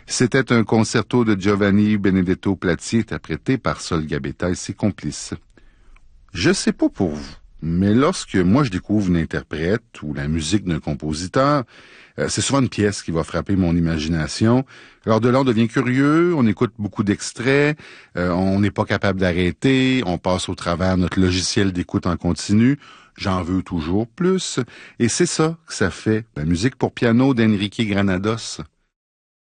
C'était un concerto de Giovanni Benedetto Platti interprété par Sol Gabetta et ses complices. Je sais pas pour vous, mais lorsque moi je découvre une interprète ou la musique d'un compositeur, c'est souvent une pièce qui va frapper mon imagination. Alors de là, on devient curieux, on écoute beaucoup d'extraits, on n'est pas capable d'arrêter, on passe au travers notre logiciel d'écoute en continu. J'en veux toujours plus. Et c'est ça que ça fait, la musique pour piano d'Enrique Granados.